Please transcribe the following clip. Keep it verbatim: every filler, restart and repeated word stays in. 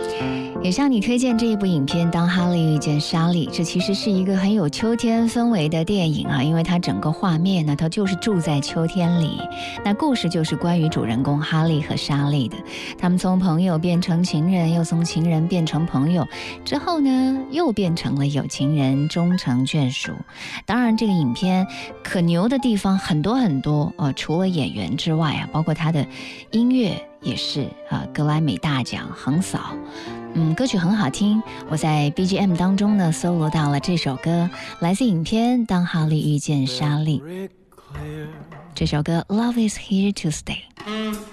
也向你推荐这一部影片《当哈利遇见莎莉》，这其实是一个很有秋天氛围的电影啊，因为它整个画面呢，它就是住在秋天里。那故事就是关于主人公哈利和莎莉的，他们从朋友变成情人，又从情人变成朋友，之后呢，又变成了有情人，终成眷属。当然，这个影片可牛的地方很多很多，呃，除了演员之外啊，包括它的音乐也是啊，格莱美大奖横扫。嗯，歌曲很好听，我在 B G M 当中呢搜罗到了这首歌，来自影片《当哈利遇见莎莉》。这首歌《Love Is Here to Stay》。